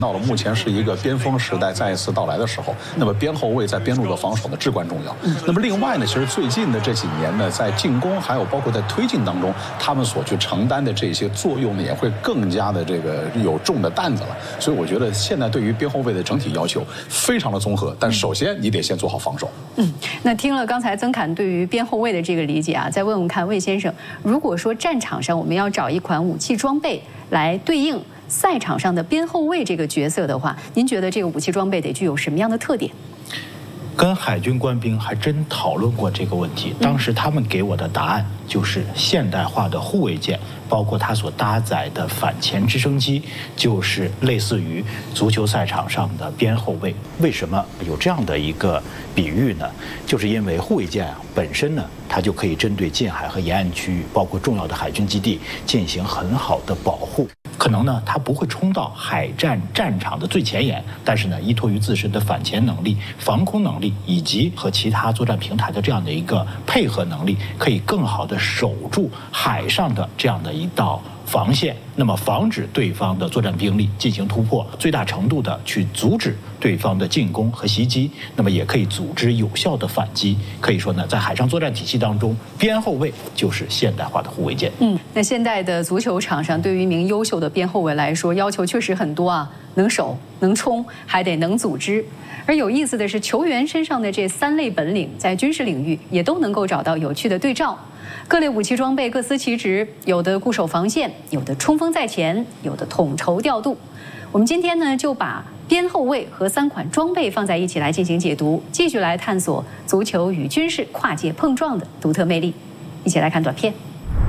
到了目前是一个边锋时代再一次到来的时候，那么边后卫在边路的防守呢至关重要。那么另外呢，其实最近的这几年呢，在进攻还有包括在推进当中，他们所去承担的这些作用呢，也会更加的这个有重的担子了。所以我觉得现在对于边后卫的整体要求非常的综合，但首先你得先做好防守。 那听了刚才曾侃对于边后卫的这个理解啊，再问问看魏先生，如果说战场上我们要找一款武器装备来对应赛场上的边后卫这个角色的话，您觉得这个武器装备得具有什么样的特点？ 跟海军官兵还真讨论过这个问题，当时他们给我的答案就是现代化的护卫舰，包括它所搭载的反潜直升机，就是类似于足球赛场上的边后卫。为什么有这样的一个比喻呢？就是因为护卫舰本身呢，它就可以针对近海和沿岸区域，包括重要的海军基地进行很好的保护。可能呢，它不会冲到海战战场的最前沿，但是呢，依托于自身的反潜能力、防空能力以及和其他作战平台的这样的一个配合能力，可以更好的守住海上的这样的一道防线，那么防止对方的作战兵力进行突破，最大程度的去阻止对方的进攻和袭击，那么也可以组织有效的反击。可以说呢，在海上作战体系当中，边后卫就是现代化的护卫舰。 那现在的足球场上，对于一名优秀的边后卫来说，要求确实很多啊，能守、能冲，还得能组织。而有意思的是，球员身上的这3类本领，在军事领域也都能够找到有趣的对照。各类武器装备各司其职，有的固守防线，有的冲锋在前，有的统筹调度。我们今天呢，就把边后卫和3款装备放在一起来进行解读，继续来探索足球与军事跨界碰撞的独特魅力。一起来看短片。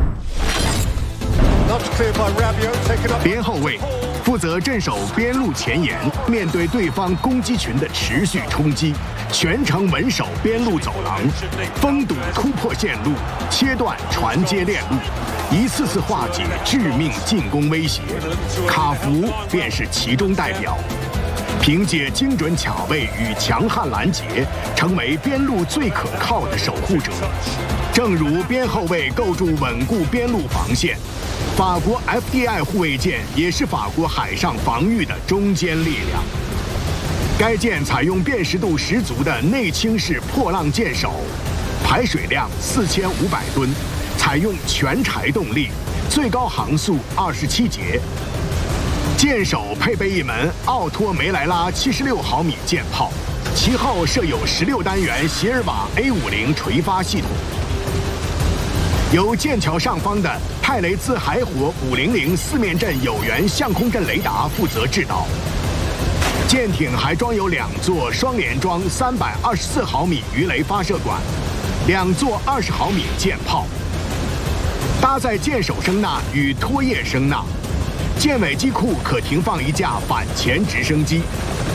边后卫负责镇守边路前沿，面对对方攻击群的持续冲击，全程稳守边路走廊，封堵突破线路，切断传接链路，一次次化解致命进攻威胁。卡福便是其中代表。凭借精准卡位与强悍拦截，成为边路最可靠的守护者。正如边后卫构筑稳固边路防线，法国 FDI 护卫舰也是法国海上防御的中坚力量。该舰采用辨识度十足的内倾式破浪舰首，排水量4500吨，采用全柴动力，最高航速27节。舰首配备一门奥托梅莱拉76毫米舰炮，其后设有16单元席尔瓦 A50垂发系统。由舰桥上方的泰雷兹海火500四面阵有源相空阵雷达负责制导。舰艇还装有2座双联装324毫米鱼雷发射管，2座20毫米舰炮，搭载舰首声呐与拖曳声呐。舰尾机库可停放一架反潜直升机。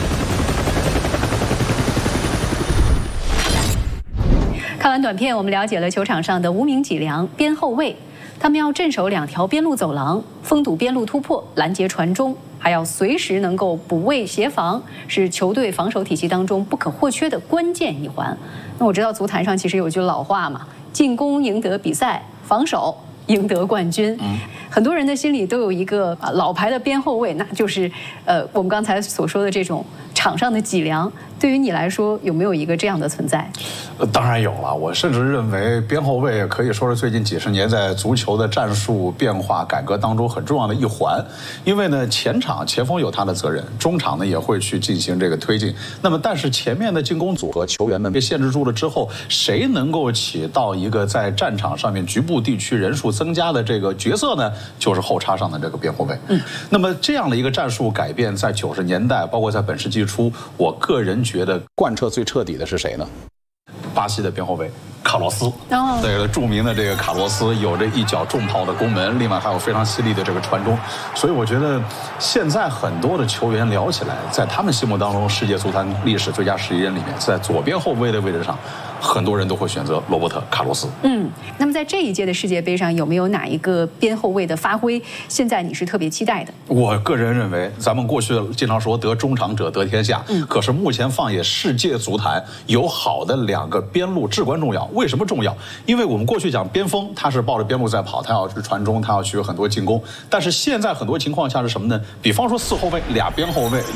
看完短片，我们了解了球场上的无名脊梁边后卫，他们要镇守2条边路走廊，封堵边路突破，拦截传中，还要随时能够补位协防，是球队防守体系当中不可或缺的关键一环。那我知道足坛上其实有句老话嘛，进攻赢得比赛，防守赢得冠军。很多人的心里都有一个老牌的边后卫，那就是我们刚才所说的这种场上的脊梁。对于你来说，有没有一个这样的存在？ 当然有了，我甚至认为边后卫可以说是最近几十年在足球的战术变化改革当中很重要的一环。因为呢，前场前锋有他的责任，中场呢也会去进行这个推进。那么，但是前面的进攻组合球员们被限制住了之后，谁能够起到一个在战场上面局部地区人数增加的这个角色呢？就是后插上的这个边后卫。那么这样的一个战术改变，在90年代，包括在本世纪初，我个人觉得贯彻最彻底的是谁呢？巴西的边后卫卡洛斯，这个著名的这个卡洛斯有着一脚重炮的攻门，另外还有非常犀利的这个传中，所以我觉得现在很多的球员聊起来，在他们心目当中，世界足坛历史最佳11人里面，在左边后卫的位置上，很多人都会选择罗伯特·卡洛斯。 那么在这一届的世界杯上，有没有哪一个边后卫的发挥，现在你是特别期待的？ 我个人认为，咱们过去经常说得中场者得天下，可是目前放眼世界足坛，有好的2个边路至关重要。为什么重要？因为我们过去讲边锋，他是抱着边路在跑，他要去传中，他要去有很多进攻。但是现在很多情况下是什么呢？比方说4后卫、2边后卫、